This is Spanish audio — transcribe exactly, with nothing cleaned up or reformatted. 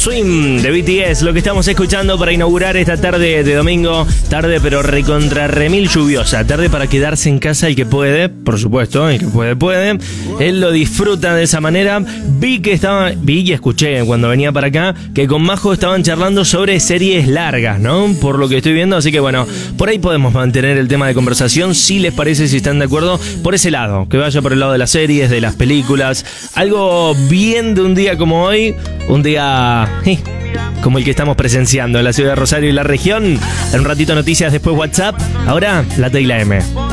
Swim de B T S, lo que estamos escuchando para inaugurar esta tarde de domingo. Tarde pero recontra remil lluviosa. Tarde para quedarse en casa el que puede, por supuesto, el que puede, puede. Él lo disfruta de esa manera. Vi que estaba, vi y escuché cuando venía para acá que con Majo estaban charlando sobre series largas, ¿no? Por lo que estoy viendo, así que bueno, por ahí podemos mantener el tema de conversación, si les parece, si están de acuerdo, por ese lado, que vaya por el lado de las series, de las películas, algo bien de un día como hoy, un día eh, como el que estamos presenciando en la ciudad de Rosario y la región. En un ratito noticias, después WhatsApp, ahora la T y la M.